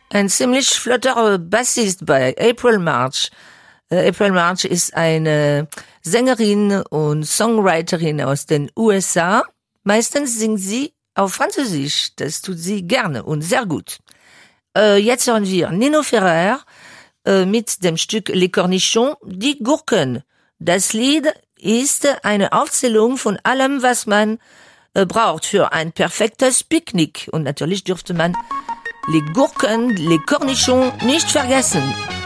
Ein ziemlich flotter Bassist bei April March. April March ist eine Sängerin und Songwriterin aus den USA. Meistens singt sie auf Französisch. Das tut sie gerne und sehr gut. Jetzt hören wir Nino Ferrer mit dem Stück Les Cornichons, die Gurken. Das Lied ist eine Aufzählung von allem, was man braucht für ein perfektes Picknick. Und natürlich dürfte man les Gurken, les Cornichons nicht vergessen.